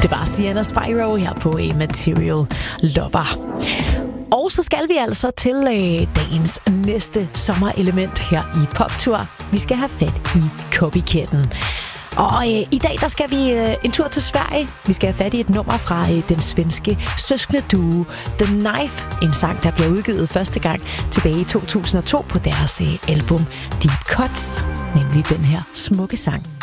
Det var Sienna Spyro her på Material Lover. Og så skal vi altså til dagens næste sommerelement her i Poptur. Vi skal have fat i Copycatten. Og i dag der skal vi en tur til Sverige. Vi skal have fat i et nummer fra den svenske søskende duo The Knife. En sang, der blev udgivet første gang tilbage i 2002 på deres album Deep Cuts. Nemlig den her smukke sang.